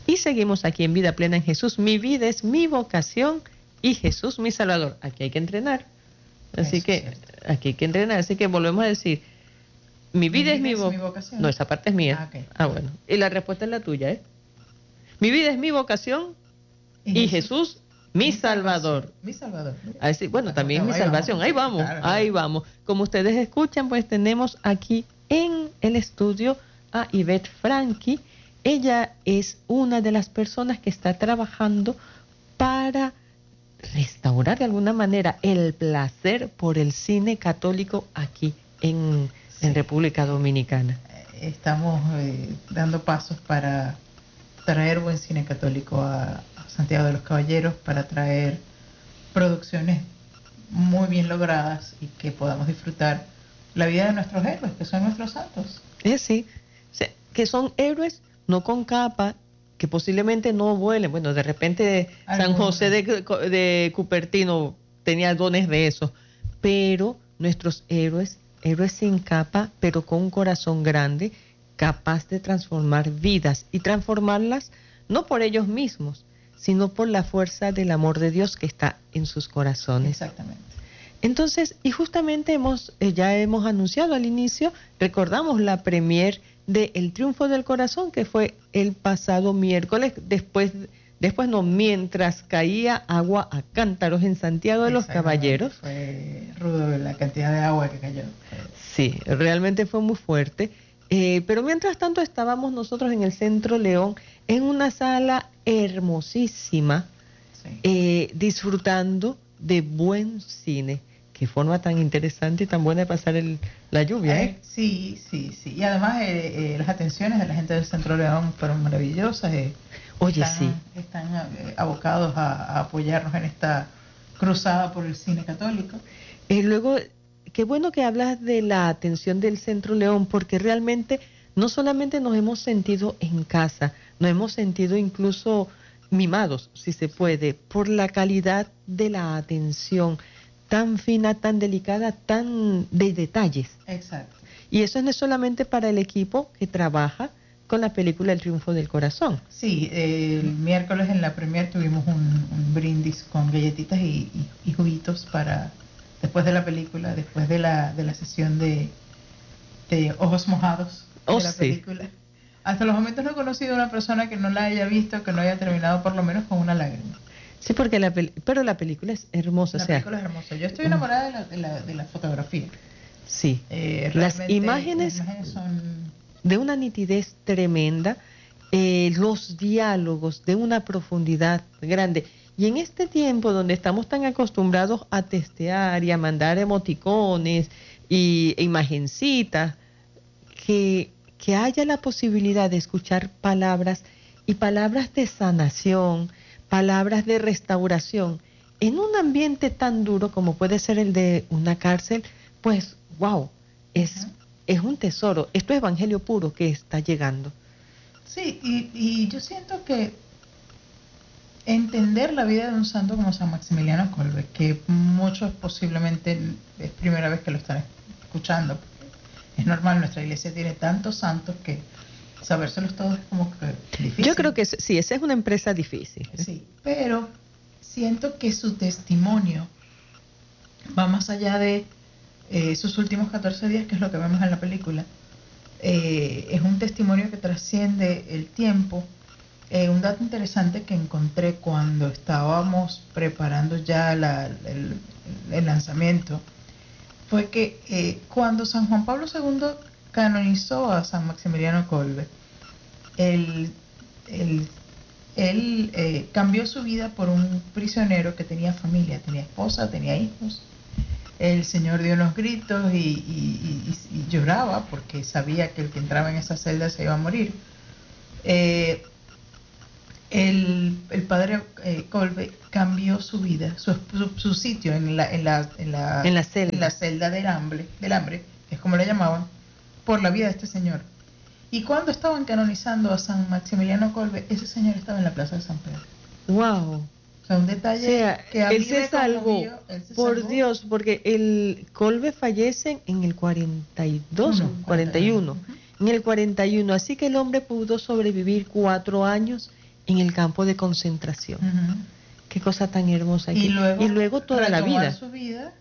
Y seguimos aquí en Vida Plena en Jesús. Mi vida es mi vocación y Jesús mi Salvador. Aquí hay que entrenar. Así que aquí hay que entrenar. Así que volvemos a decir, mi vida es mi vocación. No, esa parte es mía. Okay. Bueno. Y la respuesta es la tuya, ¿eh? Mi vida es mi vocación y Jesús mi Salvador. Mi Salvador. Así, bueno, también mi salvación. Ahí vamos, claro, ahí vamos. Como ustedes escuchan, pues tenemos aquí en el estudio a Ivette Franchi. Ella es una de las personas que está trabajando para restaurar de alguna manera el placer por el cine católico aquí en República Dominicana. Estamos dando pasos para traer buen cine católico a Santiago de los Caballeros, para traer producciones muy bien logradas y que podamos disfrutar la vida de nuestros héroes, que son nuestros santos. Sí, que son héroes no con capa, que posiblemente no vuelen. Bueno, de repente San José de Cupertino tenía dones de eso, pero nuestros héroes sin capa, pero con un corazón grande, capaz de transformar vidas y transformarlas no por ellos mismos, sino por la fuerza del amor de Dios que está en sus corazones. Exactamente. Entonces, y justamente ya hemos anunciado al inicio, recordamos la premier de El Triunfo del Corazón, que fue el pasado miércoles, mientras caía agua a cántaros en Santiago de los Caballeros. Fue rudo la cantidad de agua que cayó. Sí, realmente fue muy fuerte. Pero mientras tanto estábamos nosotros en el Centro León, en una sala hermosísima, disfrutando de buen cine. Qué forma tan interesante y tan buena de pasar la lluvia, ¿eh? Sí. Y además las atenciones de la gente del Centro León fueron maravillosas. Están abocados a apoyarnos en esta cruzada por el cine católico. Luego, qué bueno que hablas de la atención del Centro León, porque realmente no solamente nos hemos sentido en casa, nos hemos sentido incluso mimados, si se puede, por la calidad de la atención tan fina, tan delicada, tan de detalles. Exacto. Y eso no es solamente para el equipo que trabaja con la película El Triunfo del Corazón. Sí, el miércoles en la premier tuvimos un brindis con galletitas y juguitos para después de la película, después de la sesión de ojos mojados de la película. Hasta los momentos no he conocido a una persona que no la haya visto, que no haya terminado por lo menos con una lágrima. Sí, porque pero la película es hermosa. La película es hermosa. Yo estoy enamorada de la fotografía. Sí, las imágenes son de una nitidez tremenda, los diálogos de una profundidad grande. Y en este tiempo donde estamos tan acostumbrados a testear y a mandar emoticones e imagencitas, que haya la posibilidad de escuchar palabras y palabras de sanación, palabras de restauración, en un ambiente tan duro como puede ser el de una cárcel, pues, wow, es un tesoro. Esto es evangelio puro que está llegando. Sí, y yo siento que entender la vida de un santo como San Maximiliano Kolbe, que muchos posiblemente es primera vez que lo están escuchando. Es normal, nuestra iglesia tiene tantos santos que sabérselos todos es como que difícil. Yo creo que sí, esa es una empresa difícil. Sí, pero siento que su testimonio va más allá de sus últimos 14 días, que es lo que vemos en la película. Es un testimonio que trasciende el tiempo. Un dato interesante que encontré cuando estábamos preparando ya el lanzamiento fue que cuando San Juan Pablo II canonizó a San Maximiliano Kolbe, él cambió su vida por un prisionero que tenía familia, tenía esposa, tenía hijos. El Señor dio unos gritos y lloraba porque sabía que el que entraba en esa celda se iba a morir. El padre Kolbe cambió su vida, su sitio en la celda del hambre, que es como le llamaban, por la vida de este señor. Y cuando estaban canonizando a San Maximiliano Kolbe, ese señor estaba en la plaza de San Pedro. ¡Wow! O sea, un detalle que a mí él se salvó, por Dios, porque el Kolbe fallece en el 41. En el 41, así que el hombre pudo sobrevivir 4 años en el campo de concentración. Qué cosa tan hermosa. Y luego toda la vida. Su vida,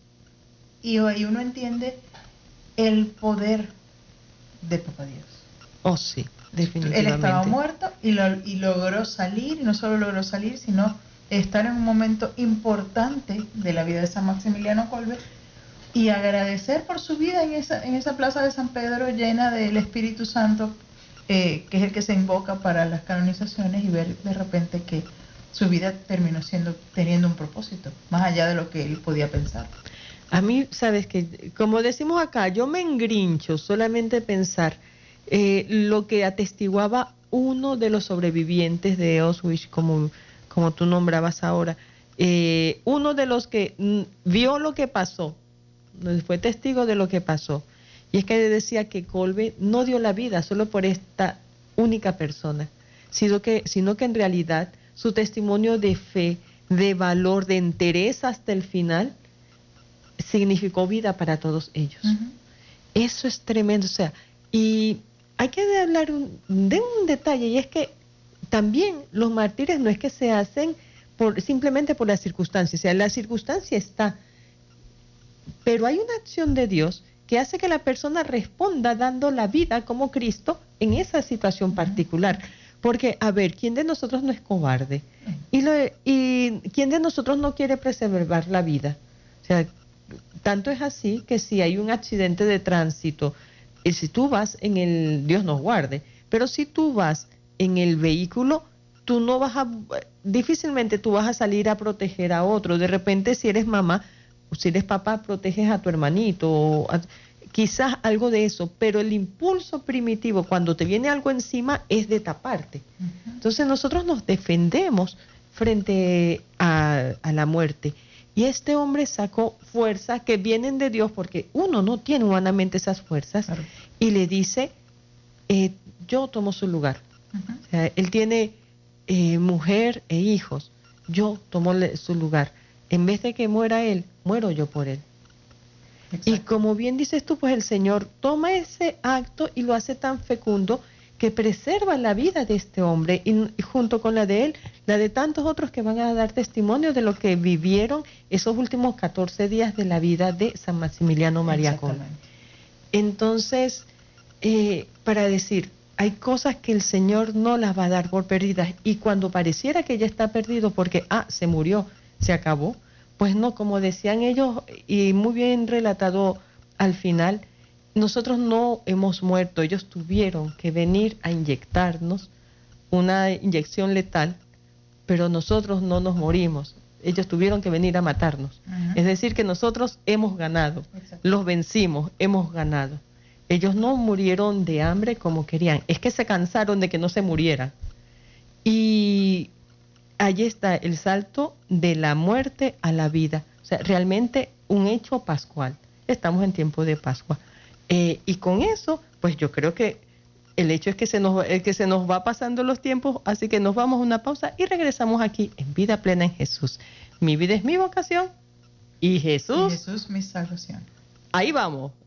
y ahí uno entiende el poder de Papá Dios. Oh, sí, definitivamente. Él estaba muerto y logró salir, y no solo logró salir, sino estar en un momento importante de la vida de San Maximiliano Kolbe y agradecer por su vida en esa plaza de San Pedro llena del Espíritu Santo, que es el que se invoca para las canonizaciones, y ver de repente que su vida terminó teniendo un propósito, más allá de lo que él podía pensar. A mí, sabes que, como decimos acá, yo me engrincho solamente pensar lo que atestiguaba uno de los sobrevivientes de Auschwitz, como tú nombrabas ahora, uno de los que vio lo que pasó, fue testigo de lo que pasó, y es que decía que Kolbe no dio la vida solo por esta única persona, sino que en realidad su testimonio de fe, de valor, de interés hasta el final, significó vida para todos ellos. Eso es tremendo. O sea, y hay que hablar de un detalle, y es que también los mártires no es que se hacen simplemente por las circunstancias. O sea, la circunstancia está, pero hay una acción de Dios que hace que la persona responda dando la vida como Cristo en esa situación particular. Porque, a ver, ¿quién de nosotros no es cobarde? Y ¿quién de nosotros no quiere preservar la vida? O sea, tanto es así que si hay un accidente de tránsito, y si tú vas Dios nos guarde, pero si tú vas en el vehículo, tú no vas difícilmente tú vas a salir a proteger a otro. De repente, si eres mamá o si eres papá, proteges a tu hermanito, quizás algo de eso, pero el impulso primitivo cuando te viene algo encima es de taparte. Entonces nosotros nos defendemos frente a la muerte. Y este hombre sacó fuerzas que vienen de Dios, porque uno no tiene humanamente esas fuerzas, claro. Y le dice, yo tomo su lugar. O sea, él tiene mujer e hijos, yo tomo su lugar. En vez de que muera él, muero yo por él. Exacto. Y como bien dices tú, pues el Señor toma ese acto y lo hace tan fecundo que preserva la vida de este hombre y junto con la de él, la de tantos otros que van a dar testimonio de lo que vivieron esos últimos 14 días de la vida de San Maximiliano María Kolbe. Entonces, para decir, hay cosas que el Señor no las va a dar por perdidas, y cuando pareciera que ya está perdido porque, se murió, se acabó, pues no, como decían ellos, y muy bien relatado al final, nosotros no hemos muerto, ellos tuvieron que venir a inyectarnos una inyección letal, pero nosotros no nos morimos, ellos tuvieron que venir a matarnos. Es decir, que nosotros hemos ganado. Exacto. Los vencimos, hemos ganado. Ellos no murieron de hambre como querían, es que se cansaron de que no se murieran. Y allí está el salto de la muerte a la vida, o sea, realmente un hecho pascual. Estamos en tiempo de Pascua. Y con eso, pues yo creo que el hecho es que se nos va pasando los tiempos, así que nos vamos a una pausa y regresamos aquí en Vida Plena en Jesús. Mi vida es mi vocación y Jesús mi salvación. Ahí vamos.